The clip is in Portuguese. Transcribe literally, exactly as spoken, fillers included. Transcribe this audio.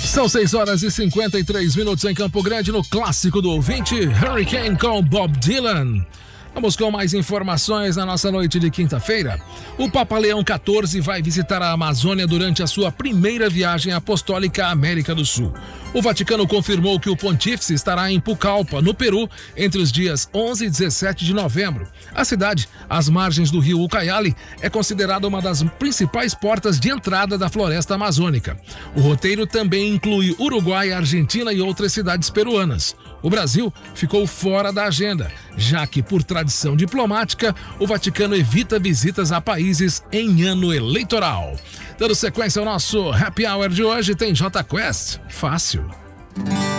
São seis horas e cinquenta e três minutos em Campo Grande, no clássico do ouvinte, Hurricane com Bob Dylan. Vamos com mais informações na nossa noite de quinta-feira. O Papa Leão quatorze vai visitar a Amazônia durante a sua primeira viagem apostólica à América do Sul. O Vaticano confirmou que o pontífice estará em Pucallpa, no Peru, entre os dias onze e dezessete de novembro. A cidade, às margens do rio Ucayali, é considerada uma das principais portas de entrada da floresta amazônica. O roteiro também inclui Uruguai, Argentina e outras cidades peruanas. O Brasil ficou fora da agenda, já que, por tradição diplomática, o Vaticano evita visitas a países em ano eleitoral. Dando sequência ao nosso Happy Hour de hoje, tem J Quest. Fácil.